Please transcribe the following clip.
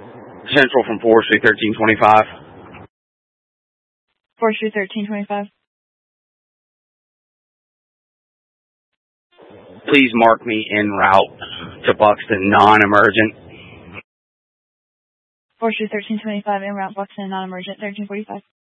Central from Forestry 1325. Forestry 1325. Please mark me en route to Buxton, non-emergent. Forestry 1325, en route, Buxton, non-emergent, 1345.